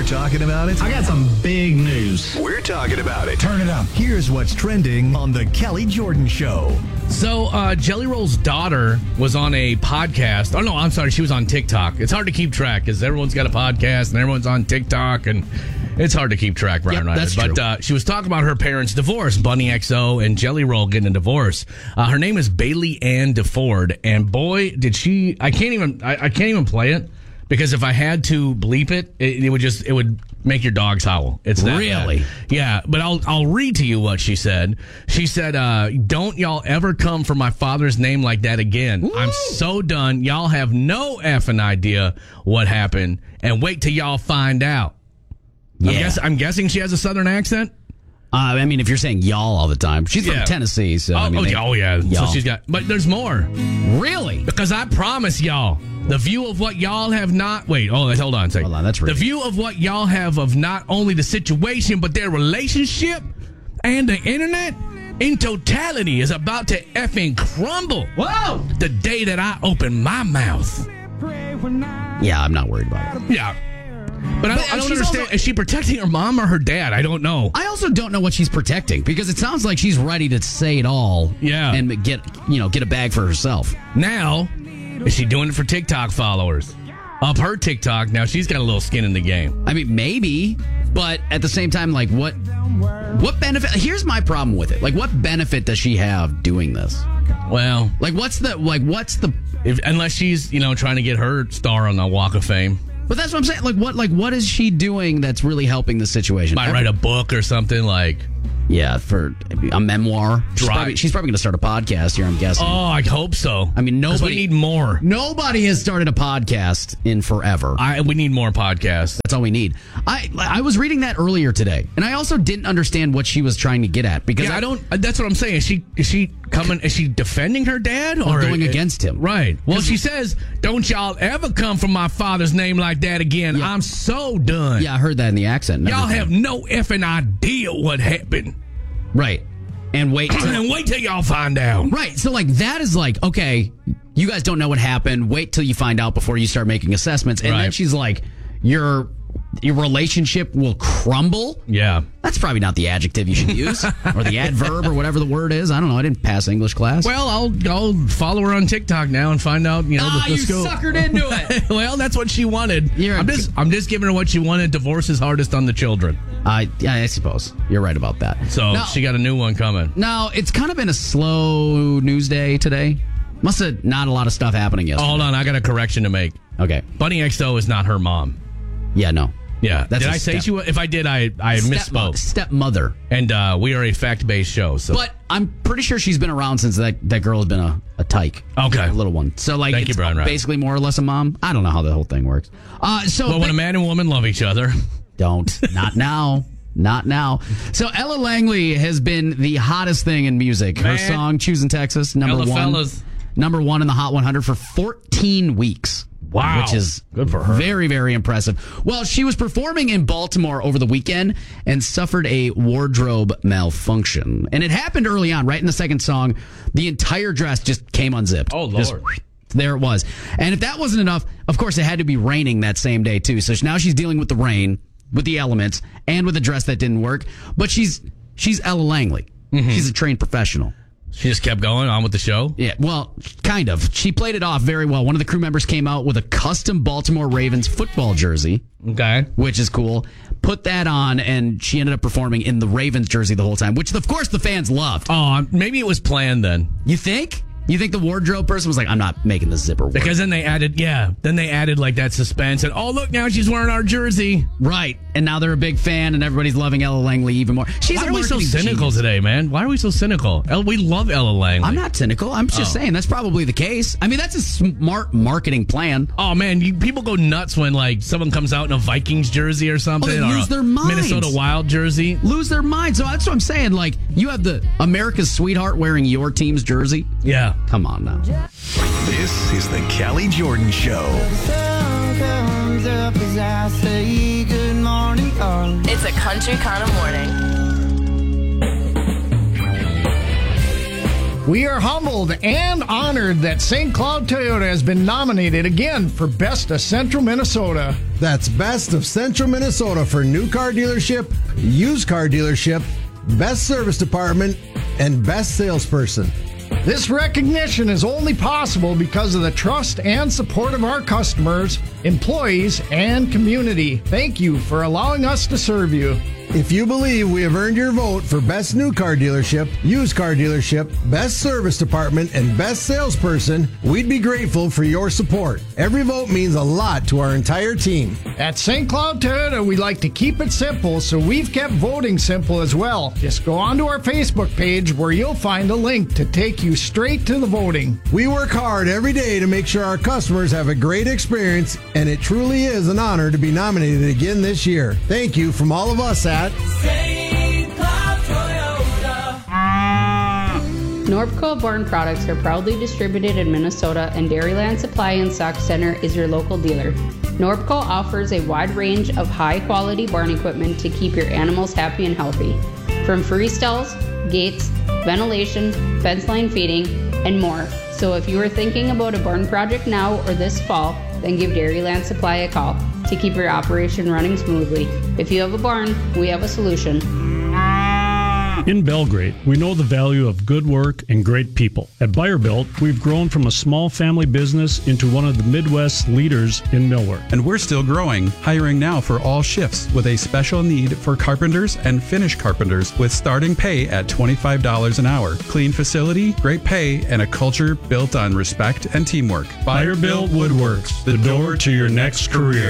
talking about it. I got some big news. We're talking about it. Turn it up. Here's what's trending on The Kelly Jordan Show. So, Jelly Roll's daughter was on a podcast. Oh, no, I'm sorry. She was on TikTok. It's hard to keep track because everyone's got a podcast and everyone's on TikTok, and it's hard to keep track, Brian. Yep, that's true. But she was talking about her parents' divorce, Bunny XO and Jelly Roll getting a divorce. Her name is Bailey Ann DeFord, and boy, did she! I can't even play it because if I had to bleep it, it would make your dogs howl. It's that really bad. Yeah. But I'll read to you what she said. She said, "Don't y'all ever come for my father's name like that again. Ooh. I'm so done. Y'all have no effing idea what happened, and wait till y'all find out." Yeah. I'm guessing she has a southern accent. I mean, if you're saying y'all all the time, she's from Tennessee, so yeah. Y'all. So she's got, but there's more. Really? Because I promise y'all, the view of what y'all have not. Wait, hold on a second. Hold on, that's right. The view of what y'all have of not only the situation but their relationship and the internet in totality is about to effing crumble. Whoa! The day that I open my mouth. Yeah, I'm not worried about it. Yeah. But I don't understand. Also, is she protecting her mom or her dad? I don't know. I also don't know what she's protecting because it sounds like she's ready to say it all. Yeah. And get a bag for herself. Now, is she doing it for TikTok followers? Up her TikTok, now she's got a little skin in the game. I mean, maybe, but at the same time, like, what benefit? Here's my problem with it. Like, what benefit does she have doing this? Well, unless she's, trying to get her star on the Walk of Fame. But that's what I'm saying. What is she doing that's really helping the situation? Might write a book or something like. Yeah, for a memoir. She's probably going to start a podcast here, I'm guessing. Oh, I hope so. I mean, we need more. Nobody has started a podcast in forever. We need more podcasts. That's all we need. I was reading that earlier today, and I also didn't understand what she was trying to get at because I don't. That's what I'm saying. Is she coming? Is she defending her dad or going against him? Right. Well, she says, "Don't y'all ever come from my father's name like that again. Yeah. I'm so done." Yeah, I heard that in the accent. Y'all have no effing idea what happened. Right. And wait till y'all find out. Right. So that is okay, you guys don't know what happened. Wait till you find out before you start making assessments. And then she's like, your relationship will crumble. Yeah. That's probably not the adjective you should use or the adverb or whatever the word is. I don't know. I didn't pass English class. Well, I'll follow her on TikTok now and find out, the scope. Suckered into it. Well, that's what she wanted. I'm just giving her what she wanted. Divorce is hardest on the children. I suppose you're right about that. So she got a new one coming. Now, it's kind of been a slow news day today. Must have not a lot of stuff happening yesterday. Hold on. I got a correction to make. Okay. Bunny XO is not her mom. Yeah, no. Yeah. Did I say she was? If I did, I misspoke. Stepmother. And we are a fact-based show. So. But I'm pretty sure she's been around since that girl has been a tyke. Okay. A little one. So, Thank you, Brian. Basically more or less a mom. I don't know how the whole thing works. When a man and woman love each other. Don't. Not now. Not now. So Ella Langley has been the hottest thing in music. Her song, Choosing Texas, number one in the Hot 100 for 14 weeks. Wow. Which is good for her. Very, very impressive. Well, she was performing in Baltimore over the weekend and suffered a wardrobe malfunction. And it happened early on, right in the second song. The entire dress just came unzipped. Oh, Lord. There it was. And if that wasn't enough, of course, it had to be raining that same day, too. So now she's dealing with the rain, with the elements, and with a dress that didn't work. But she's Ella Langley. Mm-hmm. She's a trained professional. She just kept going on with the show? Yeah, well, kind of. She played it off very well. One of the crew members came out with a custom Baltimore Ravens football jersey. Okay. Which is cool. Put that on, and she ended up performing in the Ravens jersey the whole time, which, of course, the fans loved. Oh, maybe it was planned then. You think? You think the wardrobe person was like, I'm not making the zipper work? Because then they added like that suspense and, oh, look, now she's wearing our jersey. Right. And now they're a big fan and everybody's loving Ella Langley even more. Why are we so cynical today, man? Why are we so cynical? We love Ella Langley. I'm not cynical. I'm just saying that's probably the case. I mean, that's a smart marketing plan. Oh, man, people go nuts when like someone comes out in a Vikings jersey or something. They lose their minds. Minnesota Wild jersey. Lose their minds. So that's what I'm saying. Like, you have the America's sweetheart wearing your team's jersey. Yeah. Come on now. This is the Kelly Jordan Show. It's a country kind of morning. We are humbled and honored that St. Cloud Toyota has been nominated again for Best of Central Minnesota. That's Best of Central Minnesota for new car dealership, used car dealership, best service department, and best salesperson. This recognition is only possible because of the trust and support of our customers, employees, and community. Thank you for allowing us to serve you. If you believe we have earned your vote for best new car dealership, used car dealership, best service department, and best salesperson, we'd be grateful for your support. Every vote means a lot to our entire team. At St. Cloud Toyota, we like to keep it simple, so we've kept voting simple as well. Just go onto our Facebook page where you'll find a link to take you straight to the voting. We work hard every day to make sure our customers have a great experience, and it truly is an honor to be nominated again this year. Thank you from all of us at St. Cloud Toyota. Norpco Born products are proudly distributed in Minnesota, and Dairyland Supply and Stock Center is your local dealer. Norpco offers a wide range of high-quality barn equipment to keep your animals happy and healthy. From free stalls, gates, ventilation, fence line feeding, and more. So if you are thinking about a barn project now or this fall, then give Dairyland Supply a call to keep your operation running smoothly. If you have a barn, we have a solution. In Belgrade, we know the value of good work and great people. At Buyer-Built, we've grown from a small family business into one of the Midwest's leaders in millwork. And we're still growing, hiring now for all shifts with a special need for carpenters and finish carpenters with starting pay at $25 an hour. Clean facility, great pay, and a culture built on respect and teamwork. Buyer-Built Woodworks, the door to your next career.